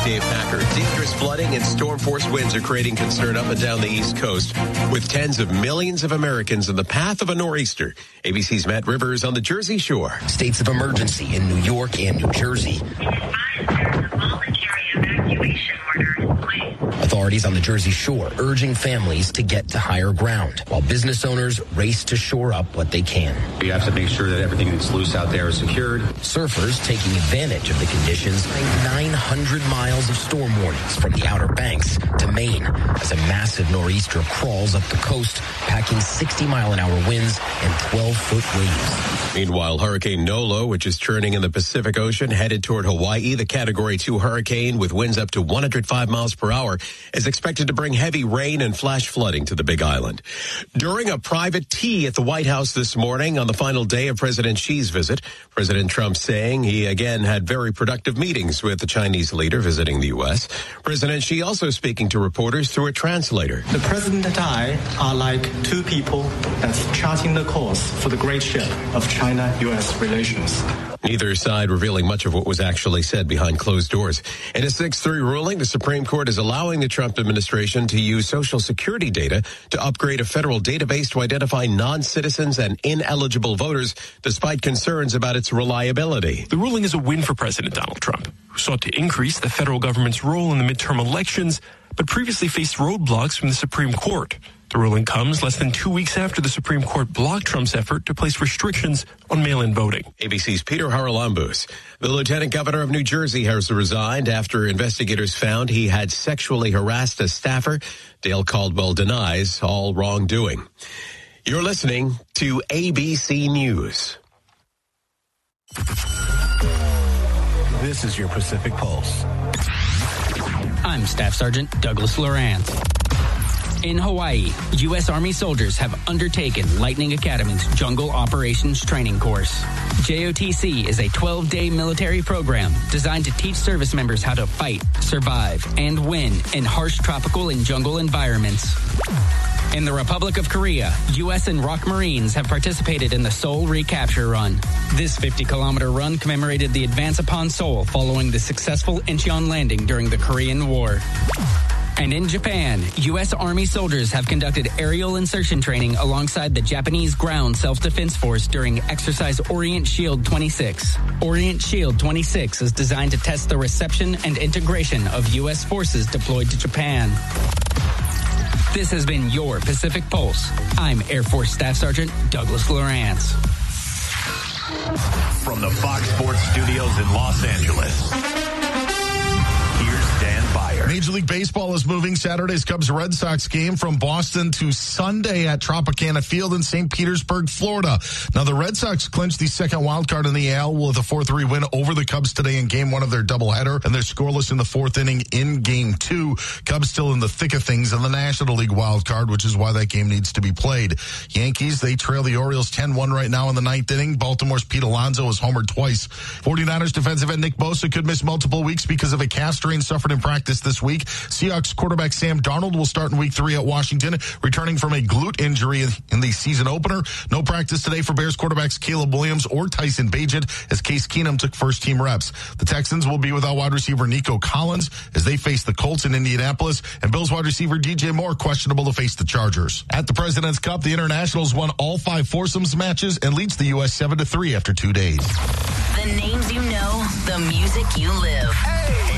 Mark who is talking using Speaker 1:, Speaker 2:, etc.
Speaker 1: Dave Packer. Dangerous flooding and storm-force winds are creating concern up and down the East Coast, with tens of millions of Americans in the path of a nor'easter. ABC's Matt Rivers on the Jersey Shore.
Speaker 2: States of emergency in New York and New Jersey. Authorities on the Jersey Shore urging families to get to higher ground, while business owners race to shore up what they can.
Speaker 3: You have to make sure that everything that's loose out there is secured.
Speaker 2: Surfers taking advantage of the conditions, 900 miles of storm warnings from the Outer Banks to Maine as a massive nor'easter crawls up the coast, packing 60-mile-an-hour winds and 12-foot waves.
Speaker 1: Meanwhile, Hurricane Nolo, which is churning in the Pacific Ocean, headed toward Hawaii. The Category 2 hurricane with winds up to 105 miles per hour is expected to bring heavy rain and flash flooding to the Big Island. During a private tea at the White House this morning on the final day of President Xi's visit, President Trump saying he again had very productive meetings with the Chinese leader visiting the U.S. President Xi also speaking to reporters through a translator.
Speaker 4: The President and I are like two people that's charting the course for the great ship of China-U.S. relations.
Speaker 1: Neither side revealing much of what was actually said behind closed doors. In a 6-3 ruling, the Supreme Court is allowing the Trump administration to use Social Security data to upgrade a federal database to identify non-citizens and ineligible voters, despite concerns about its reliability.
Speaker 5: The ruling is a win for President Donald Trump, who sought to increase the federal government's role in the midterm elections, but previously faced roadblocks from the Supreme Court. The ruling comes less than 2 weeks after the Supreme Court blocked Trump's effort to place restrictions on mail-in voting.
Speaker 1: ABC's Peter Haralambous. The lieutenant governor of New Jersey has resigned after investigators found he had sexually harassed a staffer. Dale Caldwell denies all wrongdoing. You're listening to ABC News.
Speaker 6: This is your Pacific Pulse.
Speaker 7: I'm Staff Sergeant Douglas Lawrence. In Hawaii, U.S. Army soldiers have undertaken Lightning Academy's Jungle Operations Training Course. JOTC is a 12-day military program designed to teach service members how to fight, survive, and win in harsh tropical and jungle environments. In the Republic of Korea, U.S. and ROK Marines have participated in the Seoul Recapture Run. This 50-kilometer run commemorated the advance upon Seoul following the successful Incheon landing during the Korean War. And in Japan, U.S. Army soldiers have conducted aerial insertion training alongside the Japanese Ground Self-Defense Force during Exercise Orient Shield 26. Orient Shield 26 is designed to test the reception and integration of U.S. forces deployed to Japan. This has been your Pacific Pulse. I'm Air Force Staff Sergeant Douglas Lawrence.
Speaker 6: From the Fox Sports Studios in Los Angeles, here's Dan Byer.
Speaker 8: Major League Baseball is moving Saturday's Cubs-Red Sox game from Boston to Sunday at Tropicana Field in St. Petersburg, Florida. Now, the Red Sox clinched the second wild card in the AL with a 4-3 win over the Cubs today in Game 1 of their doubleheader, and they're scoreless in the fourth inning in Game 2. Cubs still in the thick of things in the National League wild card, which is why that game needs to be played. Yankees, they trail the Orioles 10-1 right now in the ninth inning. Baltimore's Pete Alonso has homered twice. 49ers defensive end Nick Bosa could miss multiple weeks because of a calf strain suffered in practice this week. Seahawks quarterback Sam Darnold will start in Week 3 at Washington, returning from a glute injury in the season opener. No practice today for Bears quarterbacks Caleb Williams or Tyson Bagent as Case Keenum took first-team reps. The Texans will be without wide receiver Nico Collins as they face the Colts in Indianapolis, and Bills wide receiver DJ Moore questionable to face the Chargers. At the President's Cup, the Internationals won all 5 foursomes matches and leads the U.S. 7-3 after 2 days.
Speaker 9: The names you know, the music you live. Hey.